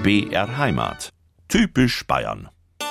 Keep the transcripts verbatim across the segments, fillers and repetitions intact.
B R Heimat. Typisch Bayern.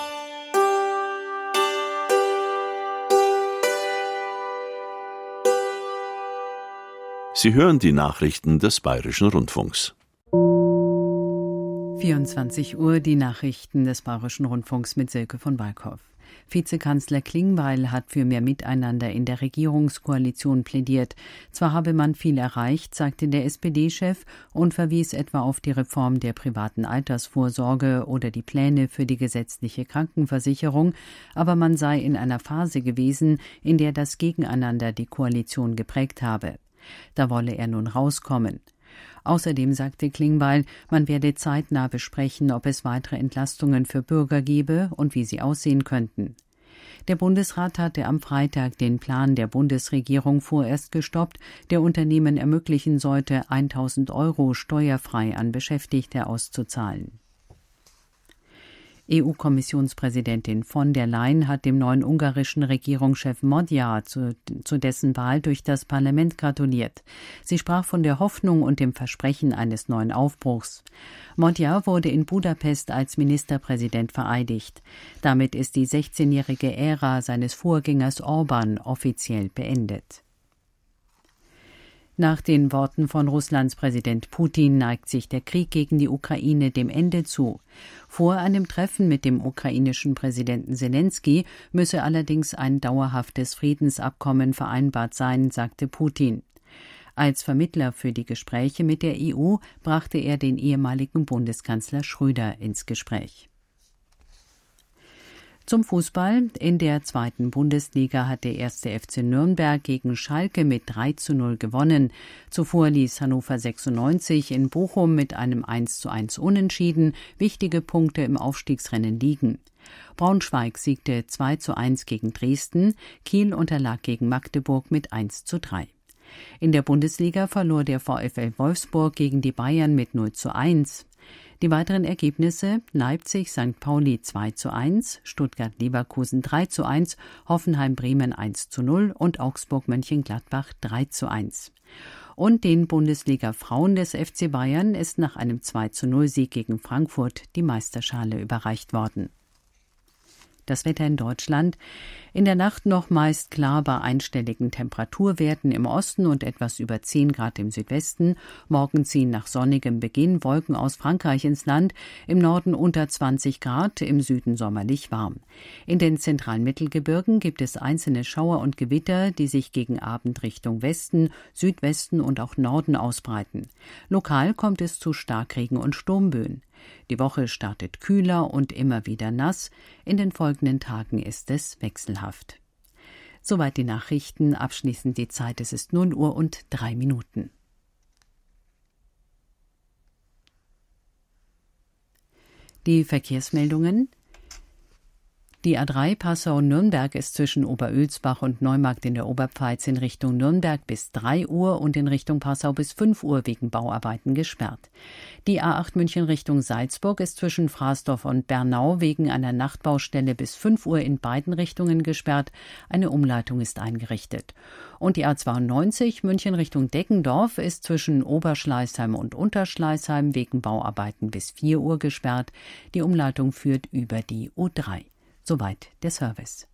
Sie hören die Nachrichten des Bayerischen Rundfunks. vierundzwanzig Uhr, die Nachrichten des Bayerischen Rundfunks mit Silke von Walkhoff. Vizekanzler Klingbeil hat für mehr Miteinander in der Regierungskoalition plädiert. Zwar habe man viel erreicht, sagte der S P D-Chef und verwies etwa auf die Reform der privaten Altersvorsorge oder die Pläne für die gesetzliche Krankenversicherung, aber man sei in einer Phase gewesen, in der das Gegeneinander die Koalition geprägt habe. Da wolle er nun rauskommen. Außerdem sagte Klingbeil, man werde zeitnah besprechen, ob es weitere Entlastungen für Bürger gebe und wie sie aussehen könnten. Der Bundesrat hatte am Freitag den Plan der Bundesregierung vorerst gestoppt, der Unternehmen ermöglichen sollte, tausend Euro steuerfrei an Beschäftigte auszuzahlen. E U-Kommissionspräsidentin von der Leyen hat dem neuen ungarischen Regierungschef Magyar zu, zu dessen Wahl durch das Parlament gratuliert. Sie sprach von der Hoffnung und dem Versprechen eines neuen Aufbruchs. Magyar wurde in Budapest als Ministerpräsident vereidigt. Damit ist die sechzehnjährige Ära seines Vorgängers Orbán offiziell beendet. Nach den Worten von Russlands Präsident Putin neigt sich der Krieg gegen die Ukraine dem Ende zu. Vor einem Treffen mit dem ukrainischen Präsidenten Selenskyj müsse allerdings ein dauerhaftes Friedensabkommen vereinbart sein, sagte Putin. Als Vermittler für die Gespräche mit der E U brachte er den ehemaligen Bundeskanzler Schröder ins Gespräch. Zum Fußball. In der zweiten Bundesliga hat der erste F C Nürnberg gegen Schalke mit drei zu null gewonnen. Zuvor ließ Hannover sechsundneunzig in Bochum mit einem eins zu eins Unentschieden wichtige Punkte im Aufstiegsrennen liegen. Braunschweig siegte zwei zu eins gegen Dresden, Kiel unterlag gegen Magdeburg mit eins zu drei. In der Bundesliga verlor der VfL Wolfsburg gegen die Bayern mit null zu eins. Die weiteren Ergebnisse: Leipzig Sankt Pauli zwei zu eins, Stuttgart-Leverkusen drei zu eins, Hoffenheim-Bremen eins zu null und Augsburg-Mönchengladbach drei zu eins. Und den Bundesliga-Frauen des F C Bayern ist nach einem zwei zu null Sieg gegen Frankfurt die Meisterschale überreicht worden. Das Wetter in Deutschland. In der Nacht noch meist klar bei einstelligen Temperaturwerten im Osten und etwas über zehn Grad im Südwesten. Morgen ziehen nach sonnigem Beginn Wolken aus Frankreich ins Land. Im Norden unter zwanzig Grad, im Süden sommerlich warm. In den zentralen Mittelgebirgen gibt es einzelne Schauer und Gewitter, die sich gegen Abend Richtung Westen, Südwesten und auch Norden ausbreiten. Lokal kommt es zu Starkregen und Sturmböen. Die Woche startet kühler und immer wieder nass. In den folgenden Tagen ist es wechselhaft. Soweit die Nachrichten. Abschließend die Zeit. Es ist null Uhr und drei Minuten. Die Verkehrsmeldungen. Die A drei Passau-Nürnberg ist zwischen Oberölsbach und Neumarkt in der Oberpfalz in Richtung Nürnberg bis drei Uhr und in Richtung Passau bis fünf Uhr wegen Bauarbeiten gesperrt. Die A acht München Richtung Salzburg ist zwischen Fraßdorf und Bernau wegen einer Nachtbaustelle bis fünf Uhr in beiden Richtungen gesperrt. Eine Umleitung ist eingerichtet. Und die A zweiundneunzig München Richtung Deggendorf ist zwischen Oberschleißheim und Unterschleißheim wegen Bauarbeiten bis vier Uhr gesperrt. Die Umleitung führt über die U drei. Soweit der Service.